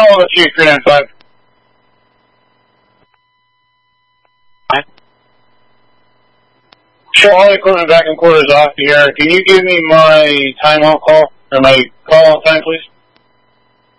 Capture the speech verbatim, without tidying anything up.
call G three nine five. Show all equipment back in quarters off here. Can you give me my timeout call, or my call time, please?